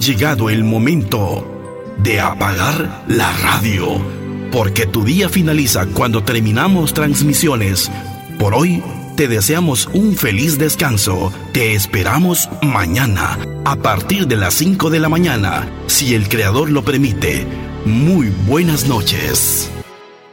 llegado el momento de apagar la radio, porque tu día finaliza cuando terminamos transmisiones. Por hoy, te deseamos un feliz descanso. Te esperamos mañana, a partir de las 5 de la mañana, si el Creador lo permite. Muy buenas noches.